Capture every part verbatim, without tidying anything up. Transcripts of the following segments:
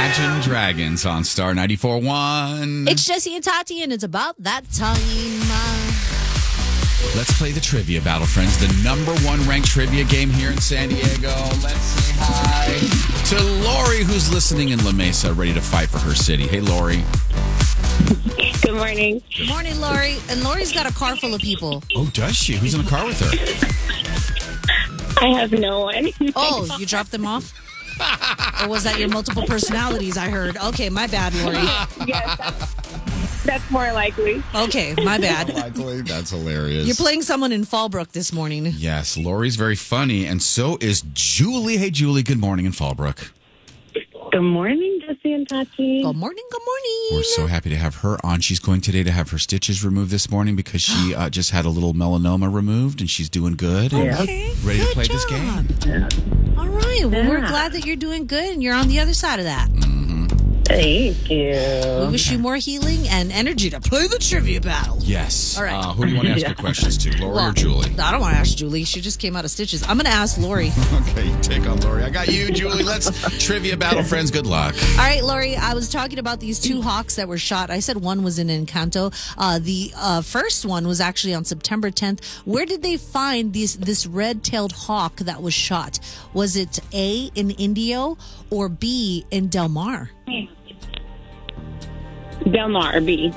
Imagine Dragons on Star ninety-four point one. It's Jesse and Tati, and it's about that time. Let's play the trivia battle, friends. The number one ranked trivia game here in San Diego. Let's say hi to Lori, who's listening in La Mesa, ready to fight for her city. Hey, Lori. Good morning. Good morning, Lori. And Lori's got a car full of people. Oh, does she? Who's in the car with her? I have no one. Oh, you dropped them off? Or was that your multiple personalities I heard? Okay, my bad, Lori. Yes, that's, that's more likely. Okay, my bad. Likely. That's hilarious. You're playing someone in Fallbrook this morning. Yes, Lori's very funny, and so is Julie. Hey, Julie, good morning in Fallbrook. Good morning, Jesse and Tati. Good morning, good morning. We're so happy to have her on. She's going today to have her stitches removed this morning because she uh, just had a little melanoma removed, and she's doing good. And Okay, ready good to play job. this game. Yeah. All right, well, we're Yeah. glad that you're doing good and you're on the other side of that. Thank We you. wish you more healing and energy to play the trivia battle. Yes. All right. Uh, who do you want to ask Yeah. your questions to, Lori Well, or Julie? I don't want to ask Julie. She just came out of stitches. I'm going to ask Lori. Okay, you take on Lori. I got you, Julie. Let's trivia battle, friends. Good luck. All right, Lori, I was talking about these two hawks that were shot. I said one was in Encanto. Uh, the uh, first one was actually on September tenth. Where did they find these, this red-tailed hawk that was shot? Was it A, in Indio, or B, in Del Mar? Del Mar, B.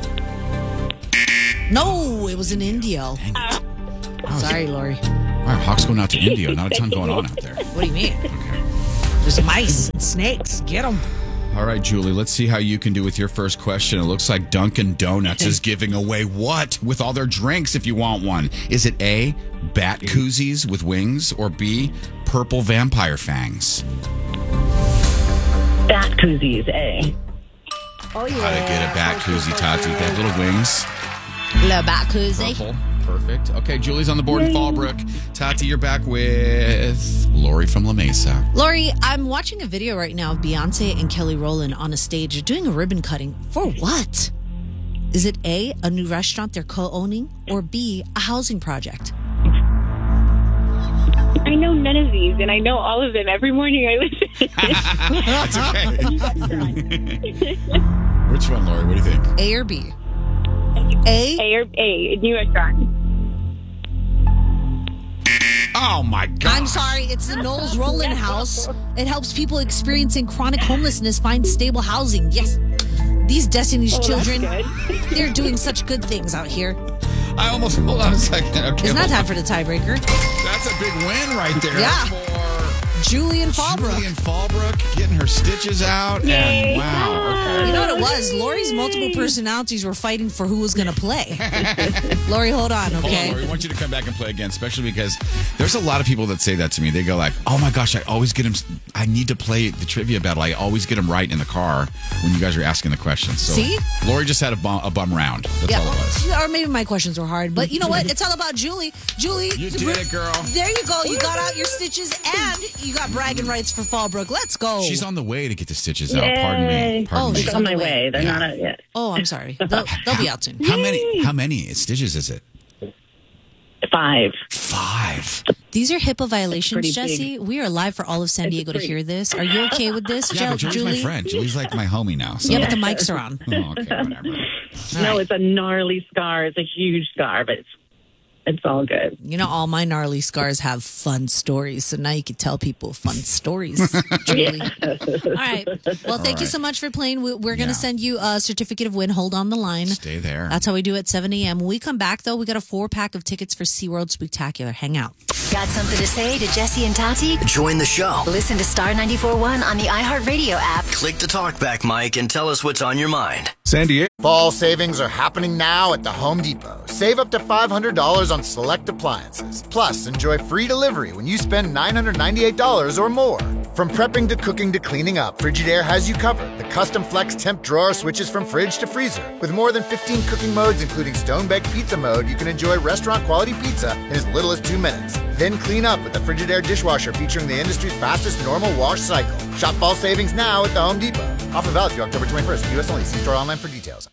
No, it was in Indio. Sorry, Lori. All right, Hawks going out to India. Not a ton going on out there. What do you mean? There's mice and snakes. Get them. All right, Julie, let's see how you can do with your first question. It looks like Dunkin' Donuts is giving away what with all their drinks if you want one? Is it A, bat koozies with wings, or B, purple vampire fangs? Bat koozies, A. Oh, yeah. How to get a bat koozie, Tati. They have little wings. Le bat koozie. Purple. Perfect. Okay, Julie's on the board in Fallbrook. Tati, you're back with Lori from La Mesa. Lori, I'm watching a video right now of Beyonce and Kelly Rowland on a stage doing a ribbon cutting. For what? Is it A, a new restaurant they're co-owning, or B, a housing project? I know none of these, and I know all of them. Every morning I listen. That's okay. Which one, Lori? What do you think? A or B? A? A or A, new restaurant. Oh, my God. I'm sorry, it's the Knowles Rowland House. It helps people experiencing chronic homelessness find stable housing. Yes, these Destiny's Oh, that's Children, good. they're doing such good things out here. I almost, hold on a second. Okay, It's not hold time on. for the tiebreaker. That's a big win right there. Yeah. For Julie and Fallbrook. Julie in Fallbrook getting her stitches out. Yay. And wow. Okay. You know what it was? Lori's multiple personalities were fighting for who was going to play. Lori, hold on, Hold okay? on, Lori. We want you to come back and play again, especially because there's a lot of people that say that to me. They go like, oh my gosh, I always get them. I need to play the trivia battle. I always get them right in the car when you guys are asking the questions. So See? Lori just had a bum, a bum round. That's Yeah, all it was. or maybe my questions were hard, but you know what? It's all about Julie. Julie, You did it, girl. There you go. You got out your stitches and you got bragging rights for Fallbrook. Let's go. She's on the way to get the stitches out. Pardon me. Yay. Pardon Oh, me. she's It's on my on the way. They're Yeah. not out yet. Oh, I'm sorry. They'll, they'll be out soon. How many? How many stitches is it? Five. Five. These are HIPAA violations, pretty Jesse. We are live for all of San It's Diego to pretty- hear this. Are you okay with this, Yeah, but Jo- Julie's Julie? my friend. Julie's like my homie now. So. Yeah, but the mics are on. Oh, okay, whatever. No, it's a gnarly scar. It's a huge scar, but it's it's all good. You know, all my gnarly scars have fun stories, so now you can tell people fun stories, Julie. All right. Well, thank you right. so much for playing. We- We're going to Yeah. send you a certificate of win. Hold on the line. Stay there. That's how we do it at seven a.m. When we come back, though, we got a four-pack of tickets for SeaWorld Spooktacular. Hang out. Got something to say to Jesse and Tati? Join the show. Listen to Star ninety-four point one on the iHeartRadio app. Click the talkback mic and tell us what's on your mind. San Diego. Fall savings are happening now at the Home Depot. Save up to five hundred dollars on select appliances. Plus, enjoy free delivery when you spend nine hundred ninety-eight dollars or more. From prepping to cooking to cleaning up, Frigidaire has you covered. The custom flex temp drawer switches from fridge to freezer. With more than fifteen cooking modes, including stone-baked pizza mode, you can enjoy restaurant-quality pizza in as little as two minutes. Then clean up with the Frigidaire dishwasher featuring the industry's fastest normal wash cycle. Shop fall savings now at the Home Depot. Offer valid through October twenty-first. U S only. See store online for details.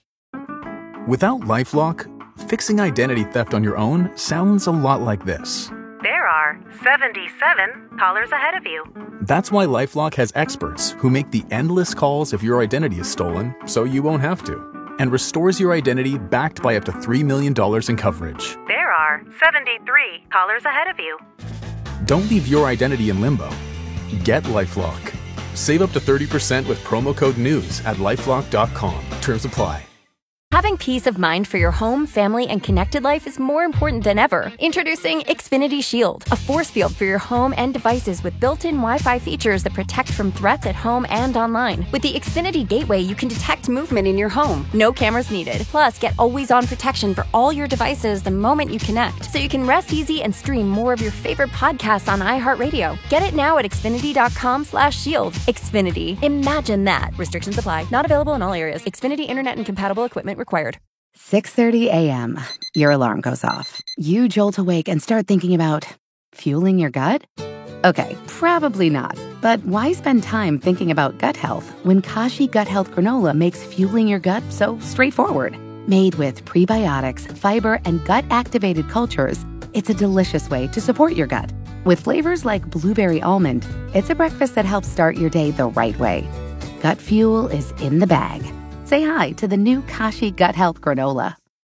Without LifeLock, fixing identity theft on your own sounds a lot like this. There are are seventy-seven callers ahead of you. That's why LifeLock has experts who make the endless calls if your identity is stolen, so you won't have to, and restores your identity backed by up to three million dollars in coverage. There are seventy-three callers ahead of you. Don't leave your identity in limbo. Get LifeLock. Save up to thirty percent with promo code NEWS at lifelock dot com. Terms apply. Having peace of mind for your home, family, and connected life is more important than ever. Introducing Xfinity Shield, a force field for your home and devices with built-in Wi-Fi features that protect from threats at home and online. With the Xfinity Gateway, you can detect movement in your home. No cameras needed. Plus, get always-on protection for all your devices the moment you connect, so you can rest easy and stream more of your favorite podcasts on iHeartRadio. Get it now at xfinity.com slash shield. Xfinity. Imagine that. Restrictions apply. Not available in all areas. Xfinity Internet and compatible equipment required. six thirty a.m. Your alarm goes off. You jolt awake and start thinking about fueling your gut? Okay, probably not. But why spend time thinking about gut health when Kashi Gut Health Granola makes fueling your gut so straightforward? Made with prebiotics, fiber, and gut-activated cultures, it's a delicious way to support your gut. With flavors like blueberry almond, it's a breakfast that helps start your day the right way. Gut fuel is in the bag. Say hi to the new Kashi Gut Health Granola.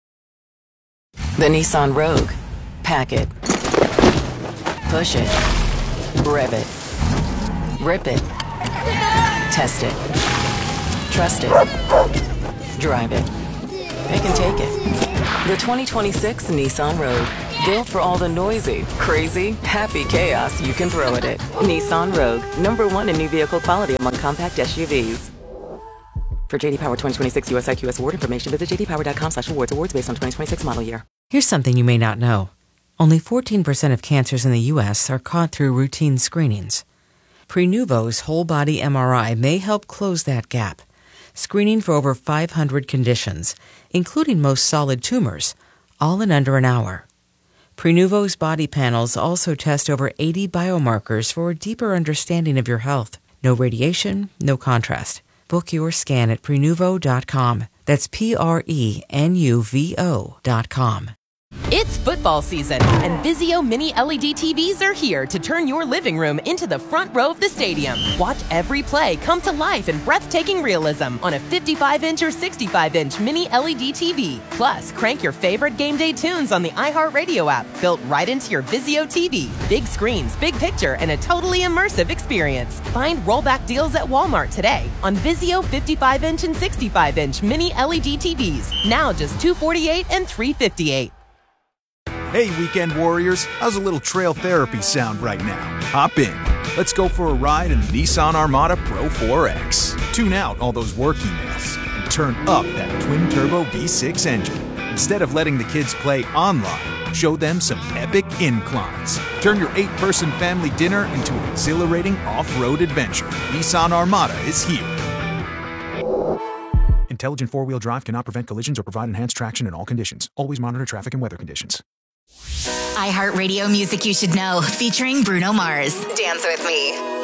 The Nissan Rogue. Pack it. Push it. Rev it. Rip it. Test it. Trust it. Drive it. Pick and take it. The twenty twenty-six Nissan Rogue. Built for all the noisy, crazy, happy chaos you can throw at it. Nissan Rogue. Number one in new vehicle quality among compact S U Vs. For J D Power twenty twenty-six U S I Q S award information, visit j d power dot com slash awards. Awards based on twenty twenty-six model year. Here's something you may not know. Only fourteen percent of cancers in the U S are caught through routine screenings. Prenuvo's whole-body M R I may help close that gap, screening for over five hundred conditions, including most solid tumors, all in under an hour. Prenuvo's body panels also test over eighty biomarkers for a deeper understanding of your health. No radiation, no contrast. Book your scan at prenuvo dot com. That's P R E N U V O dot com. It's football season, and Vizio Mini L E D T Vs are here to turn your living room into the front row of the stadium. Watch every play come to life in breathtaking realism on a fifty-five inch or sixty-five inch Mini L E D T V. Plus, crank your favorite game day tunes on the iHeartRadio app, built right into your Vizio T V. Big screens, big picture, and a totally immersive experience. Find rollback deals at Walmart today on Vizio fifty-five inch and sixty-five inch Mini L E D T Vs. Now just two hundred forty-eight dollars and three hundred fifty-eight dollars. Hey, weekend warriors, how's a little trail therapy sound right now? Hop in. Let's go for a ride in the Nissan Armada Pro four X. Tune out all those work emails and turn up that twin-turbo V six engine. Instead of letting the kids play online, show them some epic inclines. Turn your eight-person family dinner into an exhilarating off-road adventure. Nissan Armada is here. Intelligent four-wheel drive cannot prevent collisions or provide enhanced traction in all conditions. Always monitor traffic and weather conditions. iHeartRadio music you should know, featuring Bruno Mars. Dance with me.